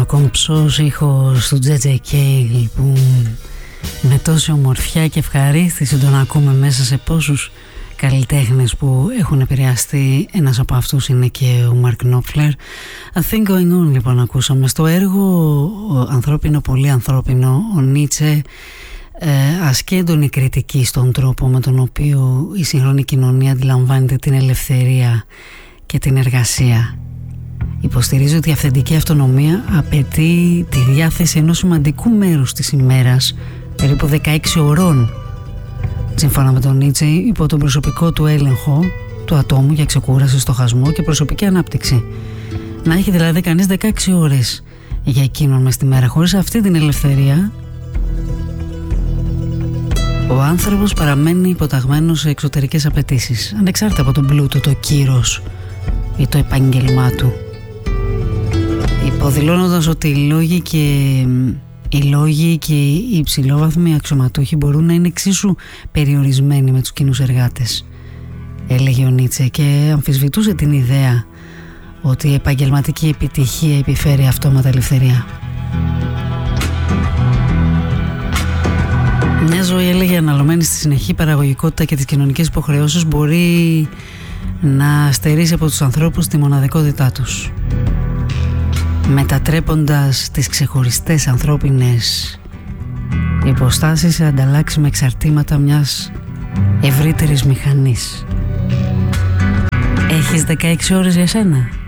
κομψός ήχος του JJ Cale που με τόση ομορφιά και ευχαρίστηση τον ακούμε μέσα σε πόσους καλλιτέχνες που έχουν επηρεαστεί. Ένας από αυτούς είναι και ο Mark Knopfler. A Thing Going On λοιπόν ακούσαμε. Στο έργο ανθρώπινο, πολύ ανθρώπινο, ο Νίτσε ασκεί έντονη κριτική στον τρόπο με τον οποίο η σύγχρονη κοινωνία αντιλαμβάνεται την ελευθερία και την εργασία. Υποστηρίζει ότι η αυθεντική αυτονομία απαιτεί τη διάθεση ενός σημαντικού μέρους της ημέρας, περίπου 16 ωρών, σύμφωνα με τον Νίτσε, υπό τον προσωπικό του έλεγχο του ατόμου για ξεκούραση, στοχασμό και προσωπική ανάπτυξη. Να έχει δηλαδή κανείς 16 ώρες για εκείνον μες τη μέρα. Χωρίς αυτή την ελευθερία, ο άνθρωπος παραμένει υποταγμένος σε εξωτερικές απαιτήσεις, ανεξάρτητα από τον πλούτο, το κύρος ή το επάγγελμά του, υποδηλώνοντας ότι οι λόγοι και οι υψηλόβαθμοι αξιωματούχοι μπορούν να είναι εξίσου περιορισμένοι με τους κοινούς εργάτες, έλεγε ο Νίτσε, και αμφισβητούσε την ιδέα ότι η επαγγελματική επιτυχία επιφέρει αυτόματα ελευθερία. Μια ζωή, έλεγε, αναλωμένη στη συνεχή παραγωγικότητα και τις κοινωνικές υποχρεώσεις μπορεί να στερήσει από τους ανθρώπους τη μοναδικότητά τους, μετατρέποντας τις ξεχωριστές ανθρώπινες υποστάσεις σε ανταλλάξιμα εξαρτήματα μιας ευρύτερης μηχανής. Έχεις 16 ώρες για σένα?